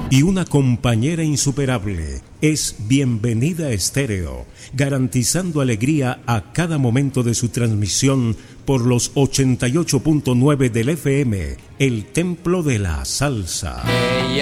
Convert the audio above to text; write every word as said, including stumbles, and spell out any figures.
y una compañera insuperable. Es Bienvenida Estéreo, garantizando alegría a cada momento de su transmisión por los ochenta y ocho punto nueve del F M, el templo de la salsa.